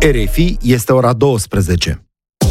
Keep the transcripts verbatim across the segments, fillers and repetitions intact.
R F I, este ora douăsprezece.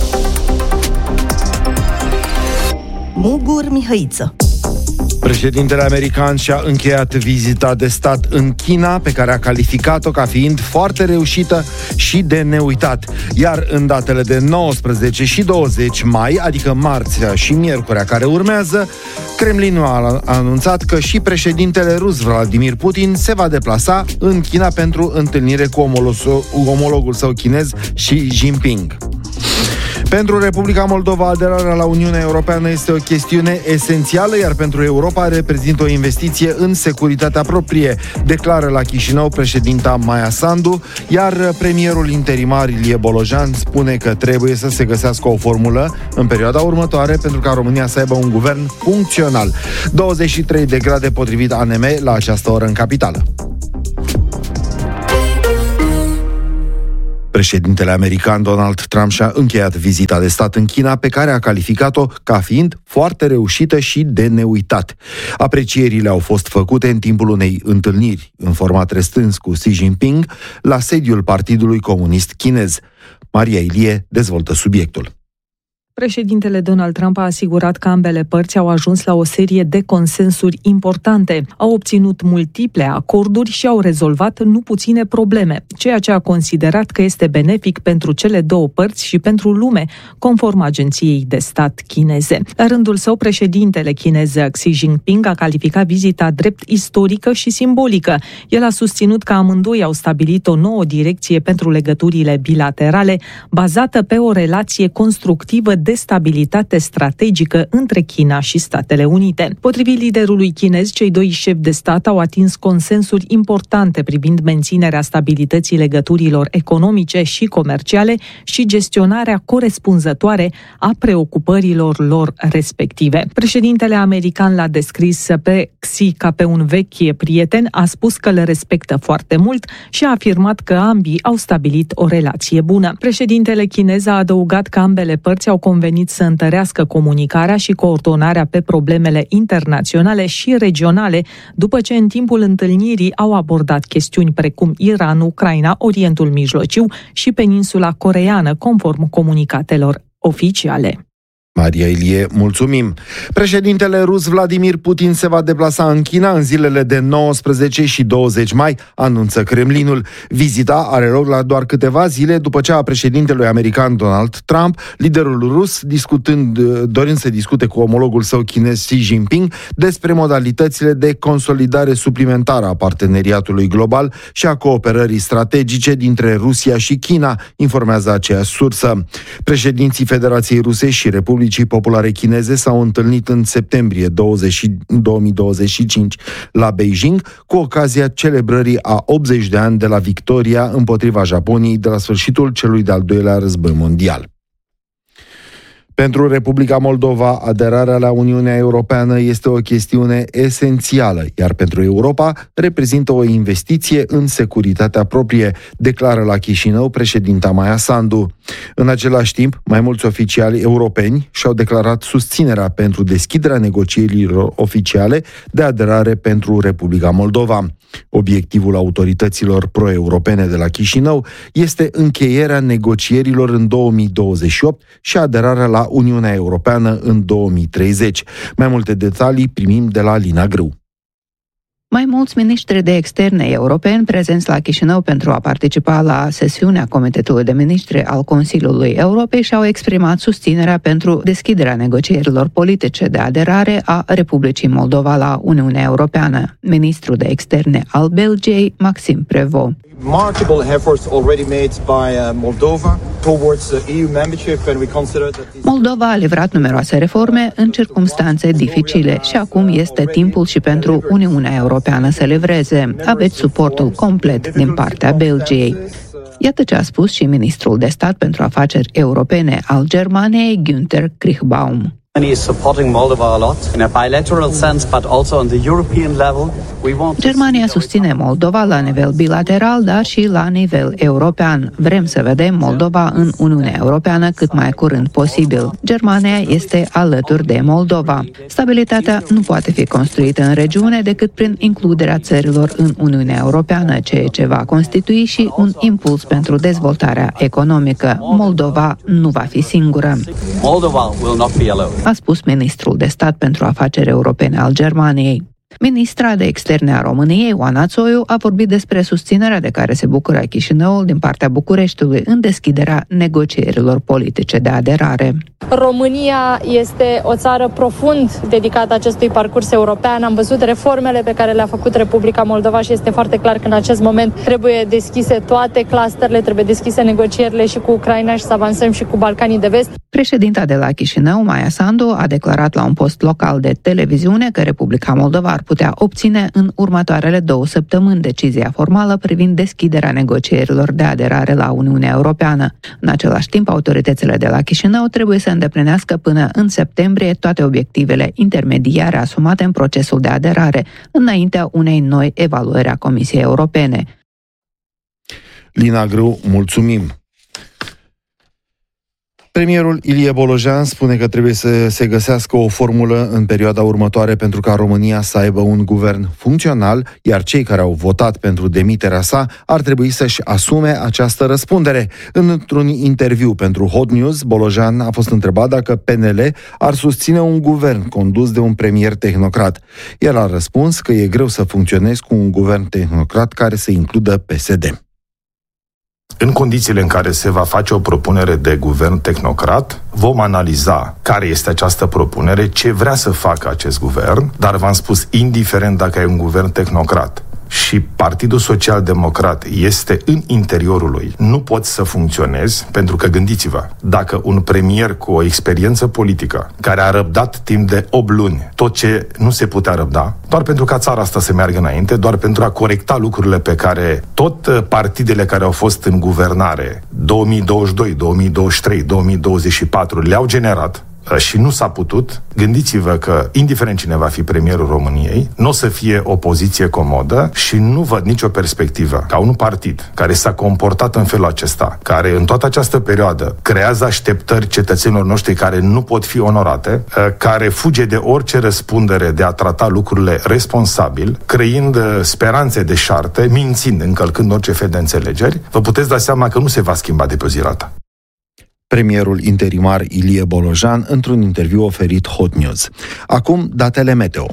Mugur Mihăiță. Președintele american și-a încheiat vizita de stat în China, pe care a calificat-o ca fiind foarte reușită și de neuitat. Iar în datele de nouăsprezece și douăzeci mai, adică marțea și miercurea care urmează, Kremlinul a anunțat că și președintele rus Vladimir Putin se va deplasa în China pentru întâlnire cu omologul său chinez Xi Jinping. Pentru Republica Moldova, aderarea la Uniunea Europeană este o chestiune esențială, iar pentru Europa reprezintă o investiție în securitatea proprie, declară la Chișinău președinta Maia Sandu, iar premierul interimar Ilie Bolojan spune că trebuie să se găsească o formulă în perioada următoare pentru ca România să aibă un guvern funcțional. douăzeci și trei de grade potrivit A N M la această oră în capitală. Președintele american Donald Trump și-a încheiat vizita de stat în China, pe care a calificat-o ca fiind foarte reușită și de neuitat. Aprecierile au fost făcute în timpul unei întâlniri în format restrâns cu Xi Jinping la sediul Partidului Comunist Chinez. Maria Ilie dezvoltă subiectul. Președintele Donald Trump a asigurat că ambele părți au ajuns la o serie de consensuri importante, au obținut multiple acorduri și au rezolvat nu puține probleme, ceea ce a considerat că este benefic pentru cele două părți și pentru lume, conform agenției de stat chineze. La rândul său, președintele chinez Xi Jinping a calificat vizita drept istorică și simbolică. El a susținut că amândoi au stabilit o nouă direcție pentru legăturile bilaterale, bazată pe o relație constructivă de stabilitate strategică între China și Statele Unite. Potrivit liderului chinez, cei doi șefi de stat au atins consensuri importante privind menținerea stabilității legăturilor economice și comerciale și gestionarea corespunzătoare a preocupărilor lor respective. Președintele american l-a descris pe Xi ca pe un vechi prieten, a spus că le respectă foarte mult și a afirmat că ambii au stabilit o relație bună. Președintele chinez a adăugat că ambele părți au convenit să întărească comunicarea și coordonarea pe problemele internaționale și regionale, după ce în timpul întâlnirii au abordat chestiuni precum Iran, Ucraina, Orientul Mijlociu și peninsula coreeană, conform comunicatelor oficiale. Maria Ilie, mulțumim! Președintele rus Vladimir Putin se va deplasa în China în zilele de nouăsprezece și douăzeci mai, anunță Kremlinul. Vizita are loc la doar câteva zile după ce a președintelui american Donald Trump, liderul rus, discutând, dorind să discute cu omologul său chinez Xi Jinping despre modalitățile de consolidare suplimentară a parteneriatului global și a cooperării strategice dintre Rusia și China, informează aceeași sursă. Președinții Federației Ruse și Republicii Populare Chineze s-au întâlnit în septembrie două mii douăzeci și cinci la Beijing cu ocazia celebrării a optzeci de ani de la victoria împotriva Japoniei de la sfârșitul celui de-al doilea război mondial. Pentru Republica Moldova, aderarea la Uniunea Europeană este o chestiune esențială, iar pentru Europa reprezintă o investiție în securitatea proprie, declară la Chișinău președinta Maia Sandu. În același timp, mai mulți oficiali europeni și-au declarat susținerea pentru deschiderea negocierilor oficiale de aderare pentru Republica Moldova. Obiectivul autorităților pro-europene de la Chișinău este încheierea negocierilor în două mii douăzeci și opt și aderarea la Uniunea Europeană în două mii treizeci. Mai multe detalii primim de la Alina Grâu. Mai mulți miniștri de externe europeni prezenți la Chișinău pentru a participa la sesiunea Comitetului de Miniștri al Consiliului Europei și-au exprimat susținerea pentru deschiderea negocierilor politice de aderare a Republicii Moldova la Uniunea Europeană. Ministrul de externe al Belgiei, Maxime Prevot. Remarkable efforts already made by Moldova towards E U membership, and we consider that Moldova a livrat numeroase reforme în circumstanțe dificile și acum este timpul și pentru Uniunea Europeană să livreze. Aveți suportul complet din partea Belgiei. Iată ce a spus și ministrul de stat pentru afaceri europene al Germaniei, Günther Kriechbaum. Germania susține Moldova la nivel bilateral, dar și la nivel european. Vrem să vedem Moldova în Uniunea Europeană cât mai curând posibil. Germania este alături de Moldova. Stabilitatea nu poate fi construită în regiune decât prin includerea țărilor în Uniunea Europeană, ceea ce va constitui și un impuls pentru dezvoltarea economică. Moldova nu va fi singură, a spus ministrul de stat pentru afaceri europene al Germaniei. Ministra de Externe a României, Oana Țoiu, a vorbit despre susținerea de care se bucură Chișinăul din partea Bucureștiului în deschiderea negocierilor politice de aderare. România este o țară profund dedicată acestui parcurs european. Am văzut reformele pe care le-a făcut Republica Moldova și este foarte clar că în acest moment trebuie deschise toate clusterele, trebuie deschise negocierile și cu Ucraina și să avansăm și cu Balcanii de Vest. Președinta de la Chișinău, Maia Sandu, a declarat la un post local de televiziune că Republica Moldova ar putea obține în următoarele două săptămâni decizia formală privind deschiderea negocierilor de aderare la Uniunea Europeană. În același timp, autoritățile de la Chișinău trebuie să îndeplinească până în septembrie toate obiectivele intermediare asumate în procesul de aderare, înaintea unei noi evaluări a Comisiei Europene. Lina Grâu, mulțumim! Premierul Ilie Bolojan spune că trebuie să se găsească o formulă în perioada următoare pentru ca România să aibă un guvern funcțional, iar cei care au votat pentru demiterea sa ar trebui să-și asume această răspundere. Într-un interviu pentru Hot News, Bolojan a fost întrebat dacă P N L ar susține un guvern condus de un premier tehnocrat. El a răspuns că e greu să funcționezi cu un guvern tehnocrat care să includă P S D. În condițiile în care se va face o propunere de guvern tehnocrat, vom analiza care este această propunere, ce vrea să facă acest guvern, dar v-am spus, indiferent dacă e un guvern tehnocrat și Partidul Social Democrat este în interiorul lui, nu poți să funcționezi, pentru că gândiți-vă, dacă un premier cu o experiență politică, care a răbdat timp de opt luni tot ce nu se putea răbda, doar pentru ca țara asta să meargă înainte, doar pentru a corecta lucrurile pe care tot partidele care au fost în guvernare două mii douăzeci și doi, două mii douăzeci și trei, două mii douăzeci și patru le-au generat, și nu s-a putut, gândiți-vă că, indiferent cine va fi premierul României, nu o să fie o poziție comodă și nu văd nicio perspectivă ca un partid care s-a comportat în felul acesta, care în toată această perioadă creează așteptări cetățenilor noștri care nu pot fi onorate, care fuge de orice răspundere de a trata lucrurile responsabil, creând speranțe deșarte, mințind, încălcând orice fel de înțelegeri, vă puteți da seama că nu se va schimba de pe o zi la alta. Premierul interimar Ilie Bolojan într-un interviu oferit Hot News. Acum, datele meteo.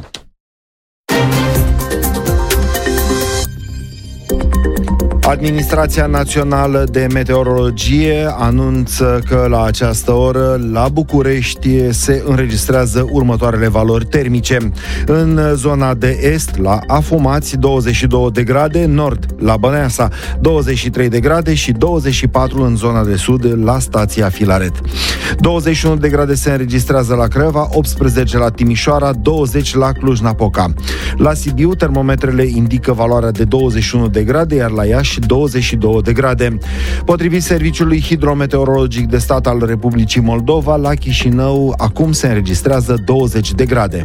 Administrația Națională de Meteorologie anunță că la această oră la București se înregistrează următoarele valori termice. În zona de est, la Afumați, douăzeci și două de grade, nord, la Băneasa, douăzeci și trei de grade și douăzeci și patru în zona de sud, la stația Filaret. douăzeci și unu de grade se înregistrează la Craiova, optsprezece la Timișoara, douăzeci la Cluj-Napoca. La Sibiu, termometrele indică valoarea de douăzeci și unu de grade, iar la Iași douăzeci și două de grade. Potrivit Serviciului Hidrometeorologic de Stat al Republicii Moldova, la Chișinău acum se înregistrează douăzeci de grade.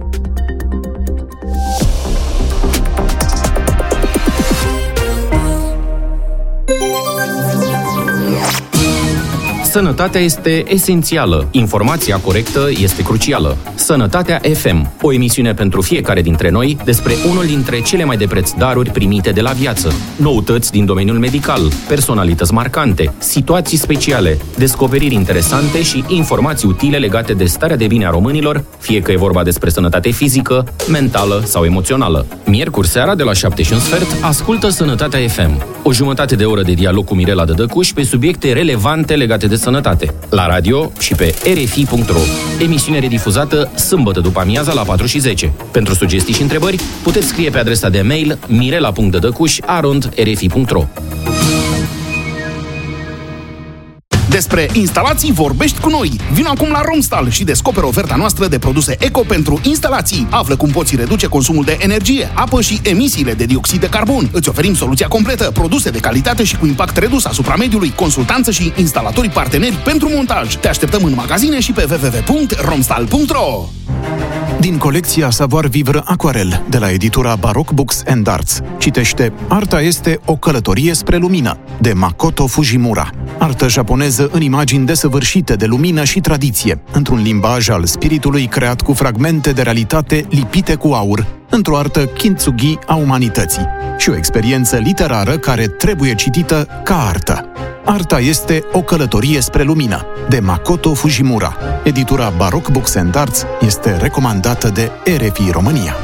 Sănătatea este esențială. Informația corectă este crucială. Sănătatea F M, o emisiune pentru fiecare dintre noi despre unul dintre cele mai de preț daruri primite de la viață. Noutăți din domeniul medical, personalități marcante, situații speciale, descoperiri interesante și informații utile legate de starea de bine a românilor, fie că e vorba despre sănătate fizică, mentală sau emoțională. Miercuri seara de la șapte și un sfert, ascultă Sănătatea F M. O jumătate de oră de dialog cu Mirela Dădăcuș pe subiecte relevante legate de sănătate. La radio și pe r f i punct r o. Emisiune redifuzată sâmbătă după amiaza la patru și zece. Pentru sugestii și întrebări, puteți scrie pe adresa de mail mirela punct dădăcuș arond r f i punct r o. Despre instalații vorbești cu noi. Vino acum la Romstal și descoperă oferta noastră de produse eco pentru instalații. Află cum poți reduce consumul de energie, apă și emisiile de dioxid de carbon. Îți oferim soluția completă, produse de calitate și cu impact redus asupra mediului, consultanță și instalatori parteneri pentru montaj. Te așteptăm în magazine și pe w w w punct romstal punct r o. Din colecția Savoir Vivre Aquarel de la editura Baroque Books and Arts. Citește Arta este o călătorie spre lumină, de Makoto Fujimura. Artă japoneză în imagini desăvârșite de lumină și tradiție, într-un limbaj al spiritului creat cu fragmente de realitate lipite cu aur, într-o artă kintsugi a umanității și o experiență literară care trebuie citită ca artă. Arta este o călătorie spre lumină, de Makoto Fujimura. Editura Baroque Books and Arts este recomandată de R F I România.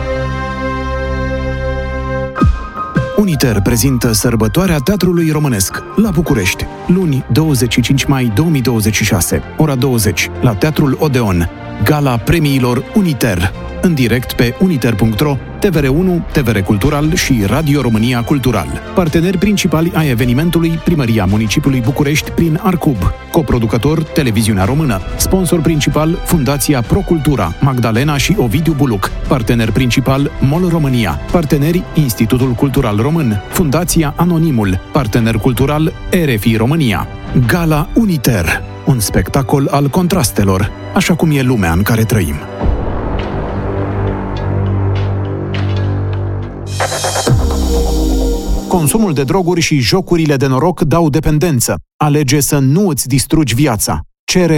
Uniter prezintă Sărbătoarea Teatrului Românesc la București, luni douăzeci și cinci mai două mii douăzeci și șase, ora douăzeci, la Teatrul Odeon, Gala Premiilor Uniter, în direct pe uniter punct r o, T V R unu, T V R Cultural și Radio România Cultural. Parteneri principali ai evenimentului, Primăria Municipiului București prin Arcub, coproducător Televiziunea Română, sponsor principal Fundația Procultura, Magdalena și Ovidiu Buluc, partener principal MOL România, parteneri Institutul Cultural Român, Fundația Anonimul, partener cultural R F I România. Gala Uniter, un spectacol al contrastelor, așa cum e lumea în care trăim. Consumul de droguri și jocurile de noroc dau dependență. Alege să nu îți distrugi viața. Cere